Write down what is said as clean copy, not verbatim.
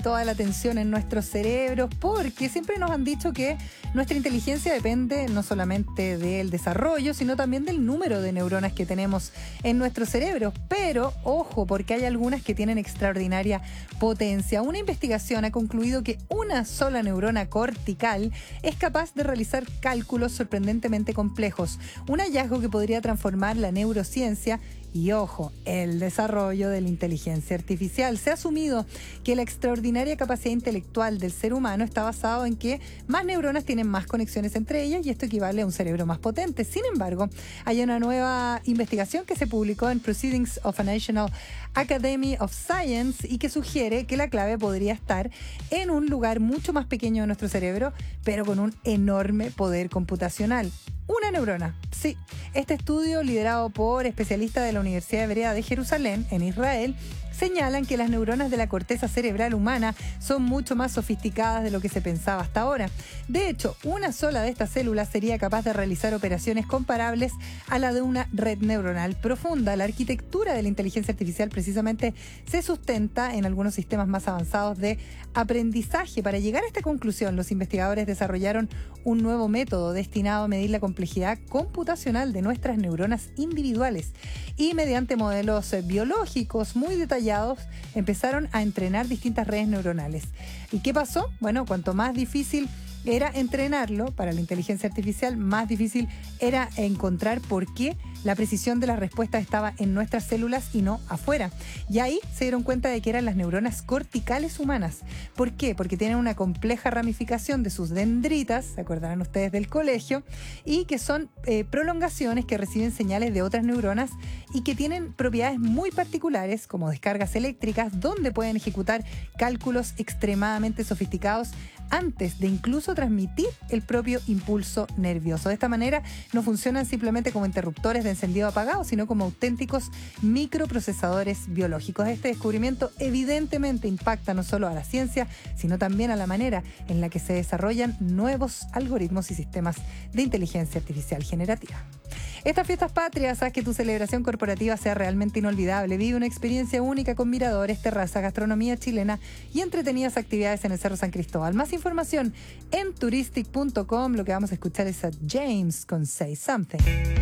toda la atención en nuestros cerebros, porque siempre nos han dicho que nuestra inteligencia depende no solamente del desarrollo, sino también del número de neuronas que tenemos en nuestros cerebros. Pero, ojo, porque hay algunas que tienen extraordinaria potencia. Una investigación ha concluido que una sola neurona cortical es capaz de realizar cálculos sorprendentemente complejos. Un hallazgo que podría transformar la neurociencia y, ojo, el desarrollo de la inteligencia artificial. Se ha asumido que la extraordinaria capacidad intelectual del ser humano está basado en que más neuronas tienen más conexiones entre ellas y esto equivale a un cerebro más potente. Sin embargo, hay una nueva investigación que se publicó en Proceedings of a National Academy of Science y que sugiere que la clave podría estar en un lugar mucho más pequeño de nuestro cerebro, pero con un enorme poder computacional. Una neurona, sí. Este estudio, liderado por especialistas de la Universidad Hebrea de Jerusalén, en Israel, señalan que las neuronas de la corteza cerebral humana son mucho más sofisticadas de lo que se pensaba hasta ahora. De hecho, una sola de estas células sería capaz de realizar operaciones comparables a la de una red neuronal profunda. La arquitectura de la inteligencia artificial precisamente se sustenta en algunos sistemas más avanzados de aprendizaje. Para llegar a esta conclusión, los investigadores desarrollaron un nuevo método destinado a medir la complejidad computacional de nuestras neuronas individuales y mediante modelos biológicos muy detallados empezaron a entrenar distintas redes neuronales. ¿Y qué pasó? Bueno, cuanto más difícil era entrenarlo para la inteligencia artificial, más difícil era encontrar por qué la precisión de las respuestas estaba en nuestras células y no afuera. Y ahí se dieron cuenta de que eran las neuronas corticales humanas. ¿Por qué? Porque tienen una compleja ramificación de sus dendritas, se acordarán ustedes del colegio, y que son prolongaciones que reciben señales de otras neuronas y que tienen propiedades muy particulares, como descargas eléctricas, donde pueden ejecutar cálculos extremadamente sofisticados antes de incluso transmitir el propio impulso nervioso. De esta manera no funcionan simplemente como interruptores de encendido apagado, sino como auténticos microprocesadores biológicos. Este descubrimiento evidentemente impacta no solo a la ciencia, sino también a la manera en la que se desarrollan nuevos algoritmos y sistemas de inteligencia artificial generativa. Estas fiestas patrias, haz que tu celebración corporativa sea realmente inolvidable. Vive una experiencia única con miradores, terrazas, gastronomía chilena y entretenidas actividades en el Cerro San Cristóbal. Más información en turistic.com. Lo que vamos a escuchar es a James con Say Something.